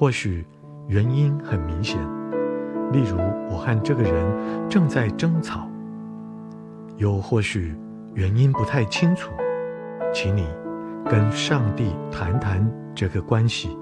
或许原因很明显，例如我和这个人正在争吵，又或许原因不太清楚，请你跟上帝谈谈这个关系。